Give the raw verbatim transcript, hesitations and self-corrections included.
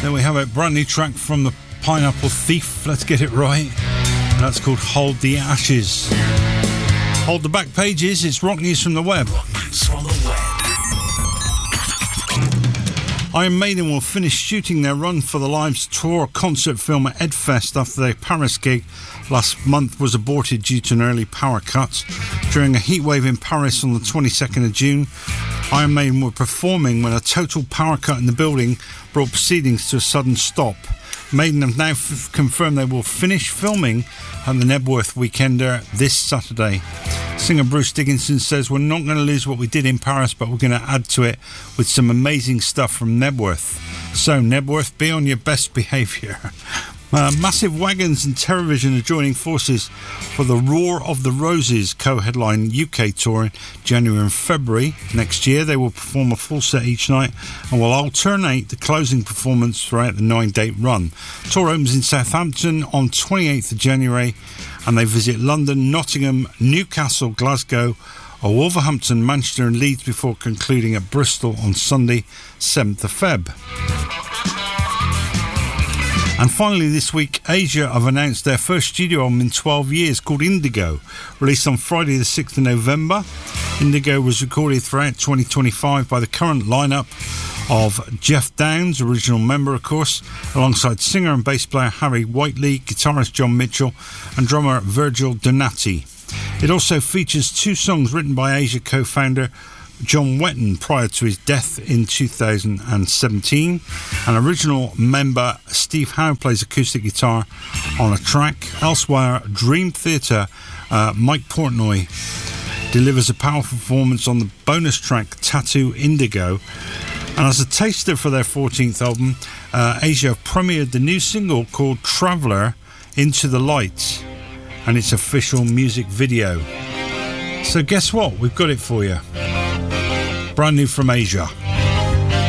There we have it, brand new track from the Pineapple Thief, let's get it right. That's called Hold the Ashes. Hold the back pages, it's rock news from the web. Rock news from the web. Iron Maiden will finish shooting their Run for the Lives tour concert film at Edfest after their Paris gig last month was aborted due to an early power cut. During a heatwave in Paris on the twenty-second of June, Iron Maiden were performing when a total power cut in the building brought proceedings to a sudden stop. Maiden have now f- confirmed they will finish filming at the Nebworth Weekender this Saturday. Singer Bruce Dickinson says, "We're not going to lose what we did in Paris, but we're going to add to it with some amazing stuff from Nebworth. So, Nebworth, be on your best behaviour." Uh, Massive Wagons and Terrorvision are joining forces for the Roar of the Roses co-headline U K tour in January and February next year. They will perform a full set each night and will alternate the closing performance throughout the nine-date run. Tour opens in Southampton on twenty-eighth of January and they visit London, Nottingham, Newcastle, Glasgow, Wolverhampton, Manchester and Leeds before concluding at Bristol on Sunday, seventh of February. And finally this week, Asia have announced their first studio album in twelve years called Indigo, released on Friday the sixth of November. Indigo was recorded throughout twenty twenty-five by the current lineup of Jeff Downs, original member of course, alongside singer and bass player Harry Whiteley, guitarist John Mitchell and drummer Virgil Donati. It also features two songs written by Asia co-founder John Wetton prior to his death in two thousand seventeen. An original member Steve Howe plays acoustic guitar on a track. Elsewhere, Dream Theatre uh, Mike Portnoy delivers a powerful performance on the bonus track Tattoo Indigo. And as a taster for their fourteenth album, uh, Asia premiered the new single called Traveller Into the Light and its official music video. So guess what? We've got it for you. Brand new from Asia.